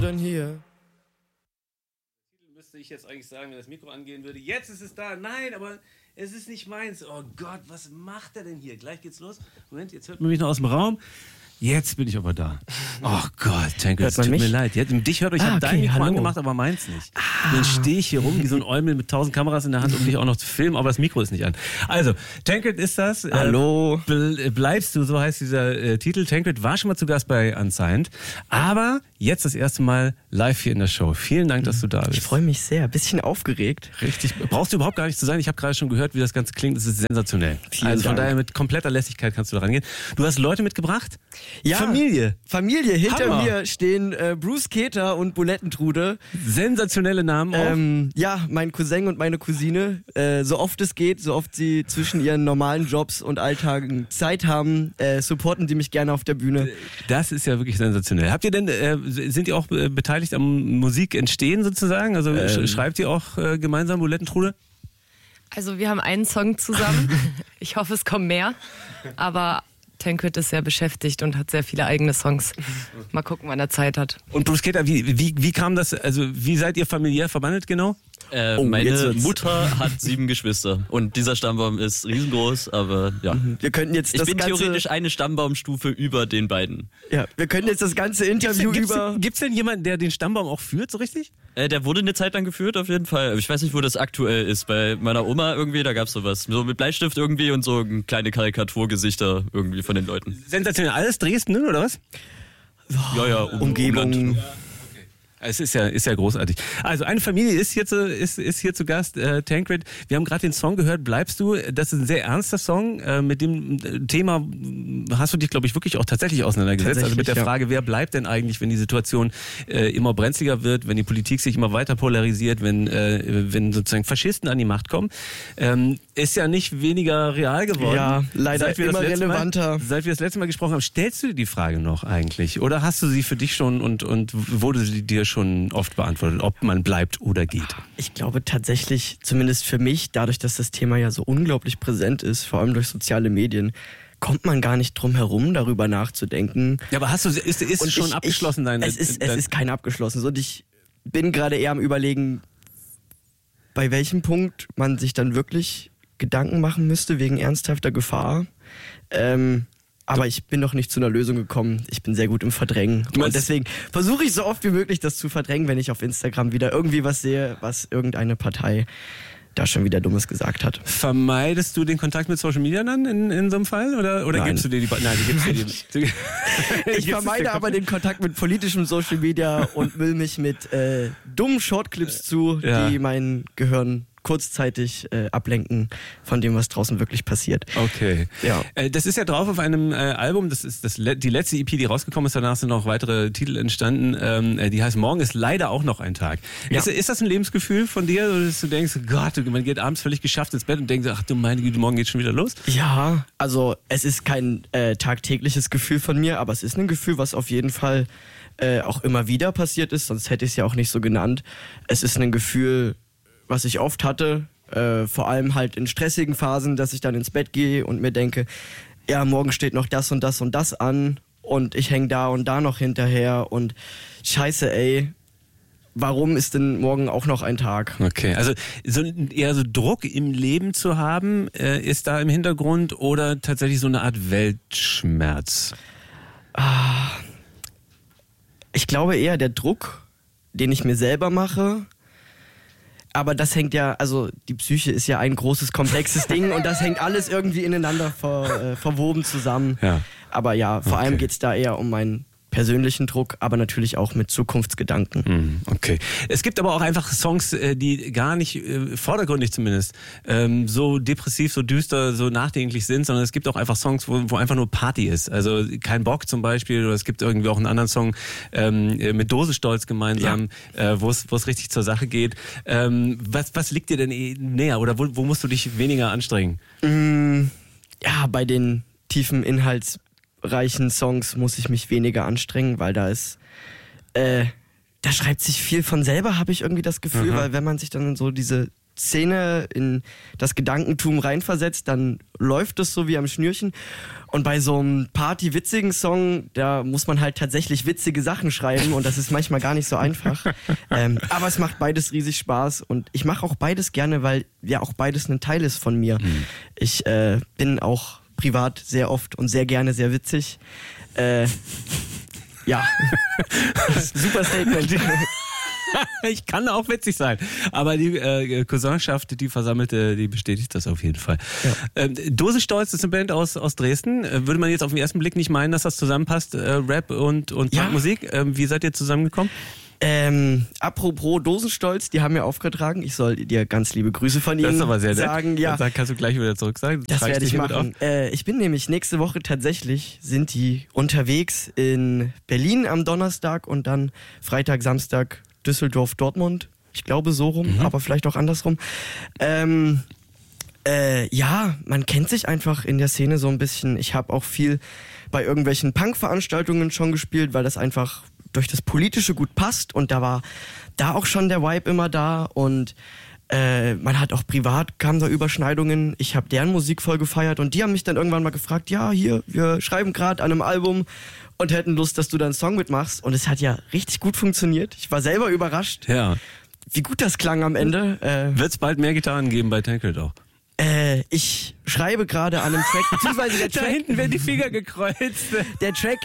denn hier? Müsste ich jetzt eigentlich sagen, wenn das Mikro angehen würde. Jetzt ist es da. Nein, aber es ist nicht meins. Oh Gott, was macht er denn hier? Gleich geht's los. Moment, jetzt hört man mich noch aus dem Raum. Jetzt bin ich aber da. Oh Gott, Tankred, es tut mir leid. Dich hört euch, ich habe dein Mikro angemacht, aber meins nicht. Dann stehe ich hier rum wie so ein Eumel mit 1000 Kameras in der Hand, um dich auch noch zu filmen, aber das Mikro ist nicht an. Also, Tankred ist das. Hallo. Bleibst du, so heißt dieser Titel. Tankred war schon mal zu Gast bei Unsigned, aber jetzt das erste Mal live hier in der Show. Vielen Dank, dass du da bist. Ich freue mich sehr. Bisschen aufgeregt. Richtig. Brauchst du überhaupt gar nicht zu sein. Ich habe gerade schon gehört, wie das Ganze klingt. Es ist sensationell. Vielen Dank. Daher mit kompletter Lässigkeit kannst du da rangehen. Du hast Leute mitgebracht? Ja. Familie. Hinter Hammer. mir stehen Bruce Keter und Bulettentrude. Sensationelle Namen auch. Ja, mein Cousin und meine Cousine. So oft es geht, so oft sie zwischen ihren normalen Jobs und Alltagen Zeit haben, supporten die mich gerne auf der Bühne. Das ist ja wirklich sensationell. Habt ihr denn, sind ihr auch beteiligt am Musikentstehen sozusagen? Also schreibt ihr auch gemeinsam Bulettentrude? Also wir haben einen Song zusammen. Ich hoffe, es kommen mehr. Aber Tankred ist sehr beschäftigt und hat sehr viele eigene Songs. Mal gucken, wann er Zeit hat. Und Bruce Keter, wie kam das, also wie seid ihr familiär verbandelt genau? Meine Mutter hat 7 Geschwister und dieser Stammbaum ist riesengroß, aber ja. Wir könnten jetzt ich bin theoretisch eine Stammbaumstufe über den beiden. Ja, wir können jetzt das ganze Interview Gibt's denn jemanden, der den Stammbaum auch führt, so richtig? Der wurde eine Zeit lang geführt, auf jeden Fall. Ich weiß nicht, wo das aktuell ist. Bei meiner Oma irgendwie, da gab's sowas. So mit Bleistift irgendwie und so kleine Karikaturgesichter irgendwie von den Leuten. Sensationell. Alles Dresden, oder was? Ja, Umgebung. Es ist ja großartig. Also eine Familie ist hier zu Gast, Tankred. Wir haben gerade den Song gehört, Bleibst du. Das ist ein sehr ernster Song. Mit dem Thema hast du dich, glaube ich, wirklich auch tatsächlich auseinandergesetzt. Also mit der Frage, wer bleibt denn eigentlich, wenn die Situation immer brenzliger wird, wenn die Politik sich immer weiter polarisiert, wenn sozusagen Faschisten an die Macht kommen. Ist ja nicht weniger real geworden. Ja, leider immer relevanter. Seit wir das letzte Mal gesprochen haben, stellst du dir die Frage noch eigentlich? Oder hast du sie für dich schon und wurde sie dir schon oft beantwortet, ob man bleibt oder geht? Ich glaube tatsächlich, zumindest für mich, dadurch, dass das Thema ja so unglaublich präsent ist, vor allem durch soziale Medien, kommt man gar nicht drum herum, darüber nachzudenken. Ja, aber ist es schon abgeschlossen? Es ist kein abgeschlossen. Und ich bin gerade eher am Überlegen, bei welchem Punkt man sich dann wirklich Gedanken machen müsste, wegen ernsthafter Gefahr. Aber ich bin noch nicht zu einer Lösung gekommen. Ich bin sehr gut im Verdrängen. Und deswegen versuche ich so oft wie möglich das zu verdrängen, wenn ich auf Instagram wieder irgendwie was sehe, was irgendeine Partei da schon wieder Dummes gesagt hat. Vermeidest du den Kontakt mit Social Media dann in so einem Fall? Oder Nein. gibst du dir die... Nein, die gibst du dir... Ich vermeide aber den Kontakt mit politischem Social Media und will mich mit dummen Shortclips zu, die mein Gehirn kurzzeitig ablenken von dem, was draußen wirklich passiert. Okay. Ja. Das ist ja drauf auf einem Album, das ist die letzte EP, die rausgekommen ist, danach sind noch weitere Titel entstanden, die heißt Morgen ist leider auch noch ein Tag. Ja. Ist das ein Lebensgefühl von dir, dass du denkst, Gott, man geht abends völlig geschafft ins Bett und denkt, ach du meine Güte, morgen geht's schon wieder los? Ja, also es ist kein tagtägliches Gefühl von mir, aber es ist ein Gefühl, was auf jeden Fall auch immer wieder passiert ist, sonst hätte ich es ja auch nicht so genannt. Es ist ein Gefühl, was ich oft hatte, vor allem halt in stressigen Phasen, dass ich dann ins Bett gehe und mir denke, ja, morgen steht noch das und das und das an und ich hänge da und da noch hinterher und scheiße, ey, warum ist denn morgen auch noch ein Tag? Okay, also eher so Druck im Leben zu haben, ist da im Hintergrund oder tatsächlich so eine Art Weltschmerz? Ich glaube eher der Druck, den ich mir selber mache. Aber das hängt ja, also die Psyche ist ja ein großes, komplexes Ding und das hängt alles irgendwie ineinander verwoben zusammen. Ja. Aber ja, vor allem geht's da eher um meinen persönlichen Druck, aber natürlich auch mit Zukunftsgedanken. Okay. Es gibt aber auch einfach Songs, die gar nicht, vordergründig zumindest, so depressiv, so düster, so nachdenklich sind, sondern es gibt auch einfach Songs, wo einfach nur Party ist. Also Kein Bock zum Beispiel, oder es gibt irgendwie auch einen anderen Song mit Dosestolz gemeinsam, wo es richtig zur Sache geht. Was liegt dir denn näher oder wo musst du dich weniger anstrengen? Ja, bei den tiefen inhaltsreichen Songs muss ich mich weniger anstrengen, weil da schreibt sich viel von selber, habe ich irgendwie das Gefühl, weil wenn man sich dann in so diese Szene, in das Gedankentum reinversetzt, dann läuft es so wie am Schnürchen. Und bei so einem Party-witzigen Song, da muss man halt tatsächlich witzige Sachen schreiben und das ist manchmal gar nicht so einfach. Aber es macht beides riesig Spaß und ich mache auch beides gerne, weil ja auch beides ein Teil ist von mir. Ich bin auch privat sehr oft und sehr gerne sehr witzig. Ja, super Statement. Ich kann auch witzig sein. Aber die Cousinschaft, die Versammelte, die bestätigt das auf jeden Fall. Ja. Dosenstolz ist eine Band aus Dresden. Würde man jetzt auf den ersten Blick nicht meinen, dass das zusammenpasst, Rap und Punkmusik. Wie seid ihr zusammengekommen? Apropos Dosenstolz, die haben mir aufgetragen. Ich soll dir ganz liebe Grüße von ihnen das ist aber sehr sagen. Nett. Ja. Dann kannst du gleich wieder zurück sagen. Das werde ich machen. Ich bin nämlich nächste Woche tatsächlich, sind die unterwegs in Berlin am Donnerstag und dann Freitag, Samstag Düsseldorf, Dortmund. Ich glaube so rum, aber vielleicht auch andersrum. Ja, man kennt sich einfach in der Szene so ein bisschen. Ich habe auch viel bei irgendwelchen Punk-Veranstaltungen schon gespielt, weil das einfach durch das Politische gut passt und da war da auch schon der Vibe immer da und man hat auch privat, kamen da Überschneidungen. Ich habe deren Musik voll gefeiert und die haben mich dann irgendwann mal gefragt, ja, hier, wir schreiben gerade an einem Album und hätten Lust, dass du da einen Song mitmachst. Und es hat ja richtig gut funktioniert. Ich war selber überrascht, wie gut das klang am Ende. Wird es bald mehr Gitarren geben bei Tankred auch? Ich schreibe gerade an einem Track, beziehungsweise der Track... Da hinten werden die Finger gekreuzt. Der Track...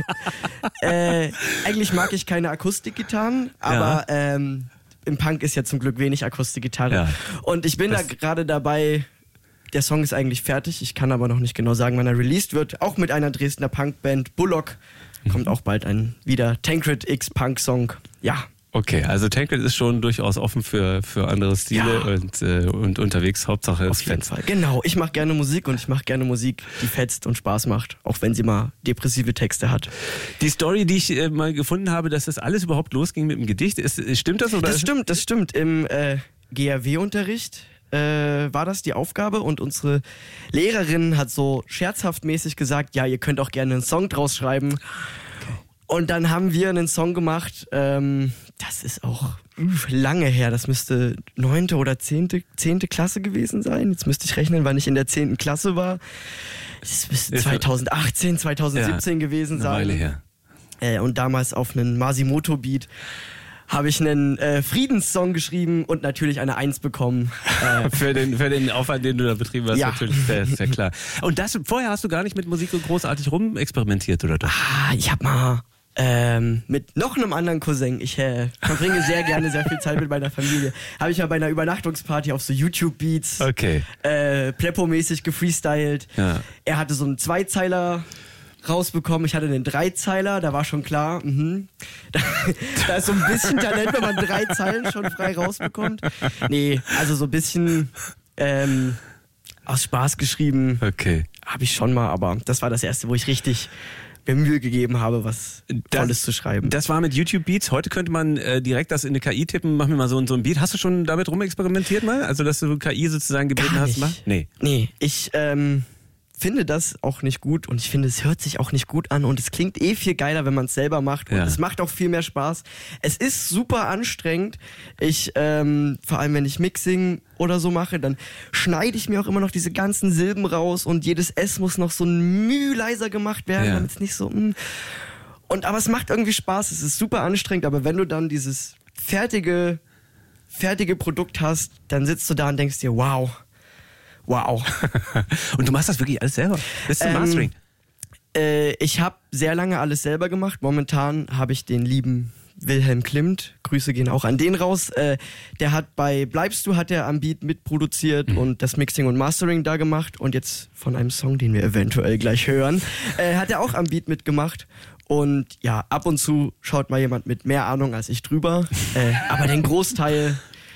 eigentlich mag ich keine Akustikgitarren, aber im Punk ist ja zum Glück wenig Akustikgitarre. Ja. Und ich bin da gerade dabei... Der Song ist eigentlich fertig, ich kann aber noch nicht genau sagen, wann er released wird. Auch mit einer Dresdner Punkband, Bullock, kommt auch bald ein wieder Tankred X Punk-Song. Ja. Okay, also Tankred ist schon durchaus offen für andere Stile und unterwegs, Hauptsache auf jeden Fall. Genau, ich mache gerne Musik und ich mache gerne Musik, die fetzt und Spaß macht, auch wenn sie mal depressive Texte hat. Die Story, die ich mal gefunden habe, dass das alles überhaupt losging mit dem Gedicht, stimmt das? Oder? Das stimmt. Im GRW-Unterricht war das die Aufgabe und unsere Lehrerin hat so scherzhaft mäßig gesagt, ja, ihr könnt auch gerne einen Song draus schreiben. Okay. Und dann haben wir einen Song gemacht, das ist auch lange her, das müsste 9. oder 10. Klasse gewesen sein. Jetzt müsste ich rechnen, wann ich in der 10. Klasse war. Das müsste 2018, 2017 gewesen sein. Eine Weile her. Und damals auf einen Masimoto-Beat habe ich einen Friedenssong geschrieben und natürlich eine 1 bekommen. Für den Aufwand, den du da betrieben hast, natürlich, ist ja klar. Und vorher hast du gar nicht mit Musik so großartig rumexperimentiert, oder doch? Ich habe mal mit noch einem anderen Cousin, ich verbringe sehr gerne sehr viel Zeit mit meiner Familie, habe ich mal bei einer Übernachtungsparty auf so YouTube-Beats Pleppo-mäßig gefreestylt. Ja. Er hatte so einen 2-Zeiler rausbekommen, ich hatte einen 3-Zeiler, da war schon klar, da ist so ein bisschen Talent, wenn man 3 Zeilen schon frei rausbekommt. Nee, also so ein bisschen aus Spaß geschrieben habe ich schon mal, aber das war das erste, wo ich richtig mir Mühe gegeben habe, was Tolles zu schreiben. Das war mit YouTube Beats. Heute könnte man direkt das in eine KI tippen, mach mir mal so ein Beat. Hast du schon damit rumexperimentiert mal? Also, dass du KI sozusagen gebeten hast? Nee, ich finde das auch nicht gut und ich finde, es hört sich auch nicht gut an und es klingt viel geiler, wenn man es selber macht und es macht auch viel mehr Spaß. Es ist super anstrengend. Vor allem wenn ich Mixing oder so mache, dann schneide ich mir auch immer noch diese ganzen Silben raus und jedes S muss noch so ein Müh leiser gemacht werden, damit es nicht so... aber es macht irgendwie Spaß, es ist super anstrengend, aber wenn du dann dieses fertige Produkt hast, dann sitzt du da und denkst dir, wow. Und du machst das wirklich alles selber? Bis zum Mastering? Ich habe sehr lange alles selber gemacht. Momentan habe ich den lieben Wilhelm Klimt, Grüße gehen auch an den raus. Der hat bei Bleibst du, hat er am Beat mitproduziert und das Mixing und Mastering da gemacht. Und jetzt von einem Song, den wir eventuell gleich hören, hat er auch am Beat mitgemacht. Und ja, ab und zu schaut mal jemand mit mehr Ahnung als ich drüber. Aber den Großteil...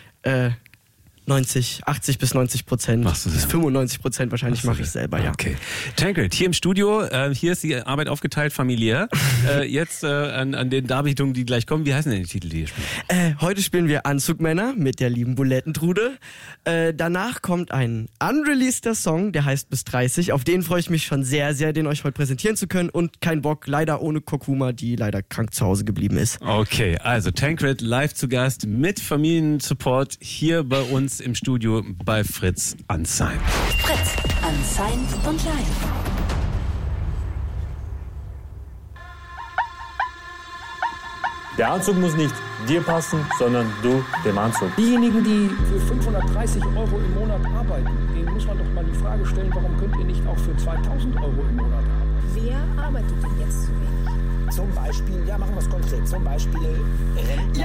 80 bis 90%, bis 95% wahrscheinlich mache ich selber, ja. Okay. Tankred, hier im Studio, hier ist die Arbeit aufgeteilt familiär. Jetzt an den Darbietungen, die gleich kommen. Wie heißen denn die Titel, die ihr spielt? Heute spielen wir Anzugmänner mit der lieben Bulettentrude. Danach kommt ein unreleaseder Song, der heißt Bis 30. Auf den freue ich mich schon sehr, sehr, den euch heute präsentieren zu können. Und kein Bock, leider ohne Kurkuma, die leider krank zu Hause geblieben ist. Okay, also Tankred live zu Gast mit Familiensupport hier bei uns Gast im Studio bei Fritz Unsigned. Fritz Unsigned und live. Der Anzug muss nicht dir passen, sondern du dem Anzug. Diejenigen, die für 530 Euro im Monat arbeiten, denen muss man doch mal die Frage stellen, warum könnt ihr nicht auch für 2000 Euro im Monat arbeiten? Wer arbeitet denn jetzt zu wenig? Zum Beispiel, ja, machen wir es konkret, zum Beispiel Rentner.